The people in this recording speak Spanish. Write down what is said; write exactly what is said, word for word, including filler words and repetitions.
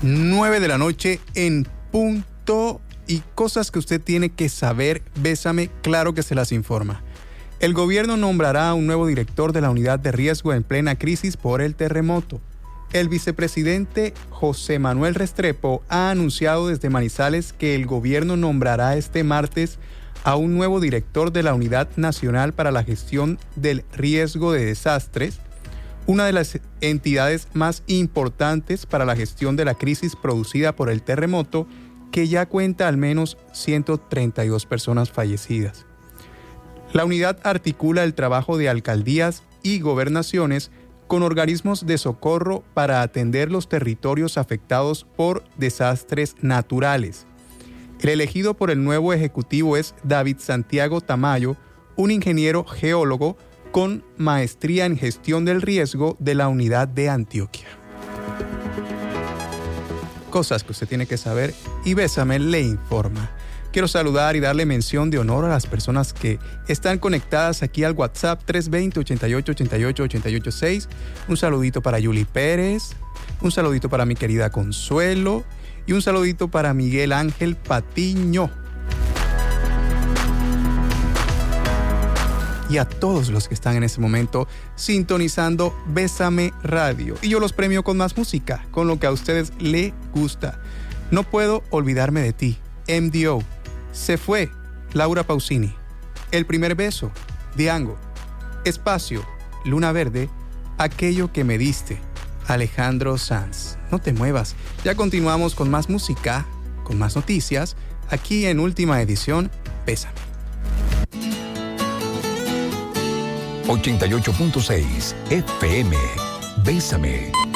nueve de la noche en punto, y cosas que usted tiene que saber. Bésame, claro que se las informa. El gobierno nombrará a un nuevo director de la unidad de riesgo en plena crisis por el terremoto. El vicepresidente José Manuel Restrepo ha anunciado desde Manizales que el gobierno nombrará este martes a un nuevo director de la Unidad Nacional para la Gestión del Riesgo de Desastres, una de las entidades más importantes para la gestión de la crisis producida por el terremoto, que ya cuenta al menos ciento treinta y dos personas fallecidas. La unidad articula el trabajo de alcaldías y gobernaciones con organismos de socorro para atender los territorios afectados por desastres naturales. El elegido por el nuevo ejecutivo es David Santiago Tamayo, un ingeniero geólogo con maestría en gestión del riesgo de la unidad de Antioquia. Cosas que usted tiene que saber, y Bésame le informa. Quiero saludar y darle mención de honor a las personas que están conectadas aquí al WhatsApp tres dos cero, ochenta y ocho, ochenta y ocho, ochenta y ocho seis. Un saludito para Yuli Pérez, un saludito para mi querida Consuelo y un saludito para Miguel Ángel Patiño. Y a todos los que están en este momento sintonizando Bésame Radio. Y yo los premio con más música, con lo que a ustedes les gusta. No puedo olvidarme de ti, M D O. Se fue, Laura Pausini. El primer beso, Diango. Espacio, Luna Verde. Aquello que me diste, Alejandro Sanz. No te muevas, ya continuamos con más música, con más noticias, aquí en Última Edición, Bésame. ochenta y ocho punto seis F M. Bésame.